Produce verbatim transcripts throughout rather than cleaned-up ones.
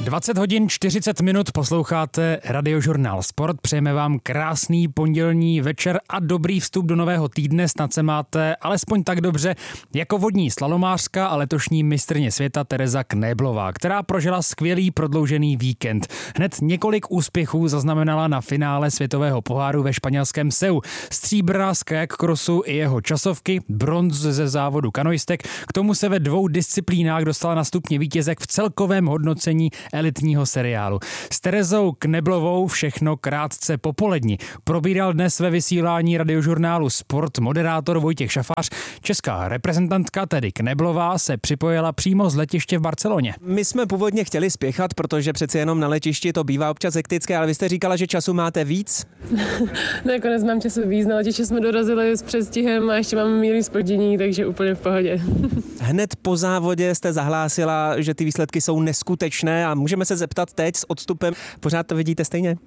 dvacet hodin čtyřicet minut posloucháte Radiožurnál Sport. Přejeme vám krásný pondělní večer a dobrý vstup do nového týdne. Snad se máte alespoň tak dobře jako vodní slalomářka a letošní mistryně světa Tereza Knéblová, která prožila skvělý prodloužený víkend. Hned několik úspěchů zaznamenala na finále světového poháru ve španělském Seu. Stříbra z kajak crossu i jeho časovky, bronz ze závodu kanoistek. K tomu se ve dvou disciplínách dostala na stupně vítězek v celkovém hodnocení elitního seriálu. S Terezou Knéblovou všechno krátce popolední. Probíral dnes ve vysílání Radiožurnálu Sport moderátor Vojtěch Šafář. Česká reprezentantka, tedy Knéblová, se připojila přímo z letiště v Barceloně. My jsme původně chtěli spěchat, protože přeci jenom na letišti to bývá občas hektické, ale vy jste říkala, že času máte víc? Nakonec mám času víc, na letiště jsme dorazili s předstihem a ještě máme mírný zpoždění, takže úplně v pohodě. Hned po závodě jste zahlásila, že ty výsledky jsou neskutečné a můžeme se zeptat teď s odstupem, pořád to vidíte stejně?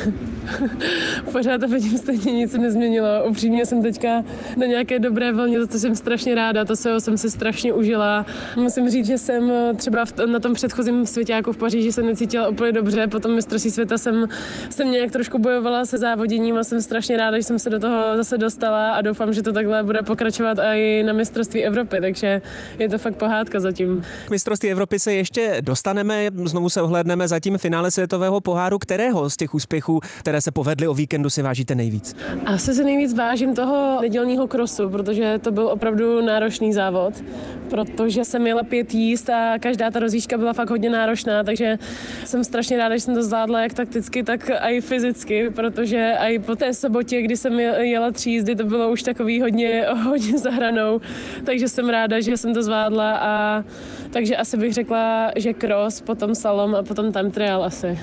Pořád to vidím stejně, nic se nezměnilo. Upřímně jsem teďka na nějaké dobré vlně, za to jsem strašně ráda, to se jsem si strašně užila. Musím říct, že jsem třeba na tom předchozím svěťáku v Paříži se necítila úplně dobře, potom mistrovství světa jsem, jsem nějak trošku bojovala se závoděním a jsem strašně ráda, že jsem se do toho zase dostala a doufám, že to takhle bude pokračovat i na mistrovství Evropy, takže je to fakt pohádka zatím. K mistrovství Evropy se ještě dostaneme, znovu se ohlédneme za tím finále světového poháru. Kterého z těch úspěchů, které se povedly o víkendu, si vážíte nejvíc? Asi se nejvíc vážím toho nedělního crossu, protože to byl opravdu náročný závod, protože jsem jela pět jízd a každá ta rozjížďka byla fakt hodně náročná, takže jsem strašně ráda, že jsem to zvládla jak takticky, tak i fyzicky, protože i po té sobotě, kdy jsem jela tři jízdy, to bylo už takový hodně, hodně za hranou, takže jsem ráda, že jsem to zvládla a takže asi bych řekla, že cross, potom slalom a potom time trial asi.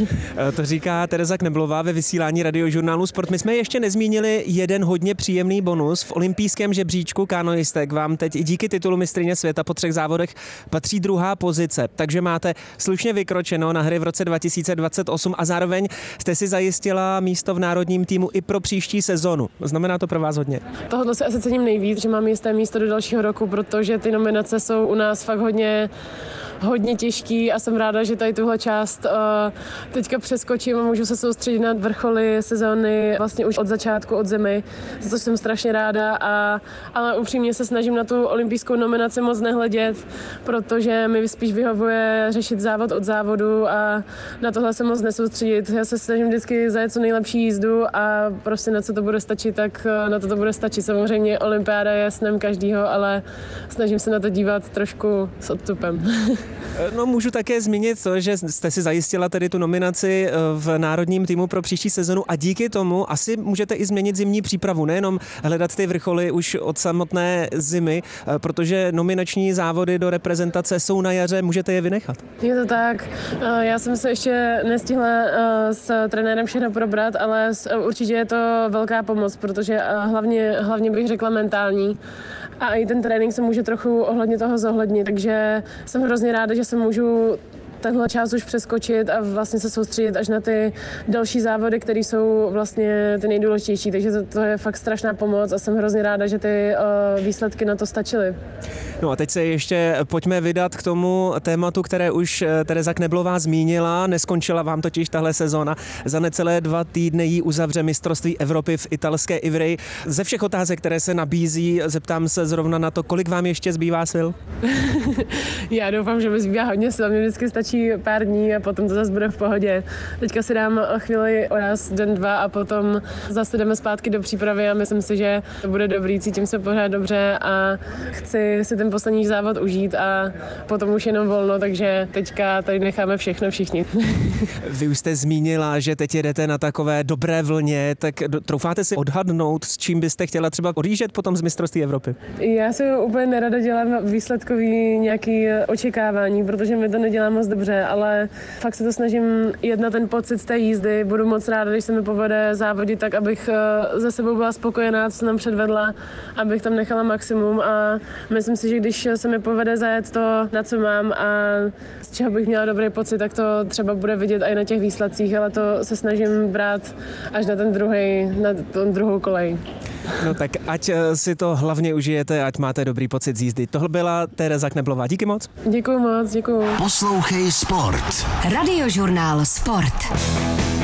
To říká Tereza Knéblová ve vysílání Radiožurnálu Sport. My jsme ještě nezmínili jeden hodně příjemný bonus. V olympijském žebříčku kanoistek vám teď i díky titulu mistryně světa po třech závodech patří druhá pozice, takže máte slušně vykročeno na hry v roce dva tisíce dvacet osm a zároveň jste si zajistila místo v národním týmu i pro příští sezonu. Znamená to pro vás hodně? Tohle si asi cením nejvíc, že mám jisté místo do dalšího roku, protože ty nominace jsou u nás fakt hodně hodně těžký a jsem ráda, že tady tuhle část uh, teďka přeskočím a můžu se soustředit na vrcholy sezóny vlastně už od začátku, od zimy, za to jsem strašně ráda, a, ale upřímně se snažím na tu olympijskou nominaci moc nehledět, protože mi spíš vyhovuje řešit závod od závodu a na tohle se moc nesoustředit. Já se snažím vždycky zajet co nejlepší jízdu a prostě na co to bude stačit, tak na to to bude stačit. Samozřejmě olympiáda je snem každýho, ale snažím se na to dívat trošku s odstupem. No, můžu také zmínit to, že jste si zajistila tedy tu nominaci v národním týmu pro příští sezonu a díky tomu asi můžete i změnit zimní přípravu, nejenom hledat ty vrcholy už od samotné zimy, protože nominační závody do reprezentace jsou na jaře, můžete je vynechat. Je to tak. Já jsem se ještě nestihla s trenérem všechno probrat, ale určitě je to velká pomoc, protože hlavně, hlavně bych řekla mentální. A i ten trénink se může trochu ohledně toho zohlednit, takže jsem hrozně ráda, že se můžu tenhle čas už přeskočit a vlastně se soustředit až na ty další závody, které jsou vlastně ty nejdůležitější. Takže to, to je fakt strašná pomoc a jsem hrozně ráda, že ty uh, výsledky na to stačily. No a teď se ještě pojďme vydat k tomu tématu, které už Tereza Knéblová zmínila. Neskončila vám totiž tahle sezóna. Za necelé dva týdny jí uzavře mistrovství Evropy v italské Ivreji. Ze všech otázek, které se nabízí, zeptám se zrovna na to, kolik vám ještě zbývá sil? Já doufám, že mi zbývá hodně sil. Mně vždycky stačí pár dní a potom to zase bude v pohodě. Teďka si dám chvíli o nás, den, dva a potom zase jdeme zpátky do přípravy a myslím si, že to bude dobrý. Cítím se pořád dobře a chci si ten poslední závod užít a potom už jenom volno, takže teďka tady necháme všechno všichni. Vy už jste zmínila, že teď jedete na takové dobré vlně, tak troufáte si odhadnout, s čím byste chtěla třeba odjíždět potom z mistrovství Evropy? Já si úplně nerada dělám výsledkový nějaký očekávání, protože mi to nedělá moc dobře, ale fakt se to snažím jet na ten pocit z té jízdy. Budu moc ráda, když se mi povede závodit tak, abych ze sebou byla spokojená, co jsem předvedla, abych tam nechala maximum a myslím si, že když se mi povede zajet to, na co mám a z čeho bych měla dobrý pocit, tak to třeba bude vidět i na těch výsledcích, ale to se snažím brát až na ten druhý, na ten druhou kolej. No tak ať si to hlavně užijete, ať máte dobrý pocit z jízdy. Tohle byla Tereza Kneblová. Díky moc. Děkuju moc, děkuju. Poslouchej Sport. Radiožurnál Sport.